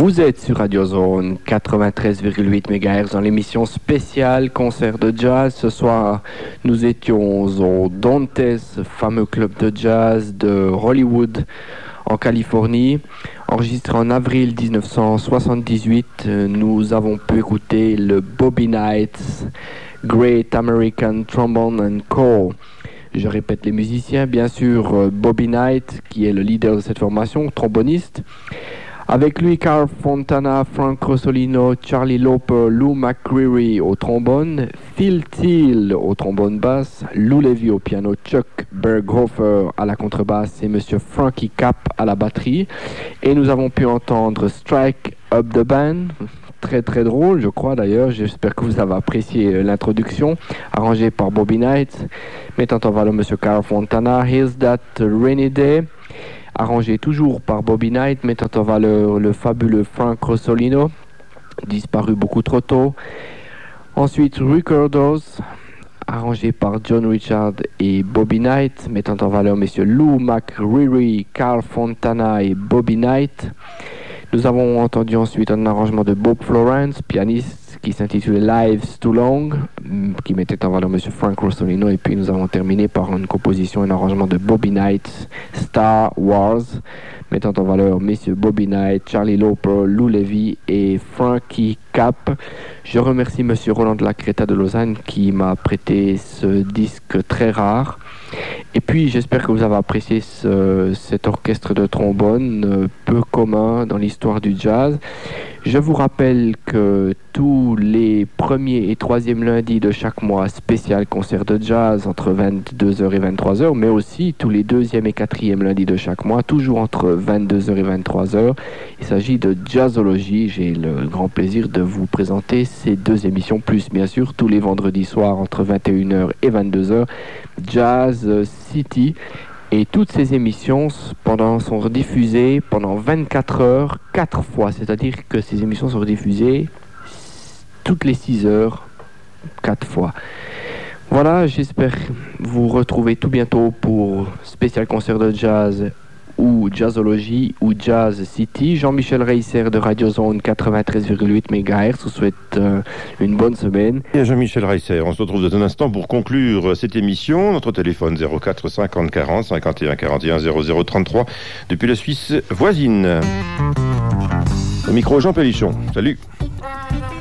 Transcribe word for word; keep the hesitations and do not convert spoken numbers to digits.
Vous êtes sur Radio Zone quatre-vingt-treize virgule huit mégahertz dans l'émission spéciale concert de jazz. Ce soir, nous étions au Dantes, fameux club de jazz de Hollywood en Californie. Enregistré en avril dix-neuf cent soixante-dix-huit, nous avons pu écouter le Bobby Knight Great American Trombone and Co. Je répète les musiciens, bien sûr, Bobby Knight, qui est le leader de cette formation, tromboniste. Avec lui, Carl Fontana, Frank Rossolino, Charlie Lauper, Lou McCreary au trombone, Phil Teal au trombone basse, Lou Levy au piano, Chuck Berghofer à la contrebasse et Monsieur Frankie Cap à la batterie. Et nous avons pu entendre Strike Up the Band, très très drôle je crois d'ailleurs, j'espère que vous avez apprécié l'introduction, arrangée par Bobby Knight, mettant en valeur Monsieur Carl Fontana, Here's That Rainy Day, arrangé toujours par Bobby Knight, mettant en valeur le fabuleux Frank Rossolino, disparu beaucoup trop tôt. Ensuite, Recordos, arrangé par John Richard et Bobby Knight, mettant en valeur messieurs Lou McCreary, Carl Fontana et Bobby Knight. Nous avons entendu ensuite un arrangement de Bob Florence, pianiste, qui s'intitulait Lives Too Long, qui mettait en valeur monsieur Frank Rossolino, et puis nous avons terminé par une composition, un arrangement de Bobby Knight, Star Wars, mettant en valeur messieurs Bobby Knight, Charlie Lauper, Lou Levy et Frankie Cap. Je remercie monsieur Roland de la Creta de Lausanne qui m'a prêté ce disque très rare. Et puis j'espère que vous avez apprécié ce, cet orchestre de trombone euh, peu commun dans l'histoire du jazz. Je vous rappelle que tous les premiers et troisièmes lundis de chaque mois, spécial concert de jazz entre vingt-deux heures et vingt-trois heures, mais aussi tous les deuxième et quatrième lundis de chaque mois, toujours entre vingt-deux heures et vingt-trois heures. Il s'agit de Jazzologie. J'ai le grand plaisir de vous présenter ces deux émissions, plus bien sûr tous les vendredis soirs entre vingt et une heures et vingt-deux heures, Jazz City. Et toutes ces émissions pendant, sont rediffusées pendant vingt-quatre heures, quatre fois. C'est-à-dire que ces émissions sont rediffusées toutes les six heures, quatre fois. Voilà, j'espère vous retrouver tout bientôt pour spécial concert de jazz ou Jazzologie ou Jazz City. Jean-Michel Reisser de Radio Zone quatre-vingt-treize virgule huit mégahertz vous souhaite euh, une bonne semaine. Et Jean-Michel Reisser, on se retrouve dans un instant pour conclure cette émission. Notre téléphone zéro quatre cinquante quarante cinquante et un quarante et un zéro zéro trente-trois depuis la Suisse voisine. Au micro Jean Pellichon, salut.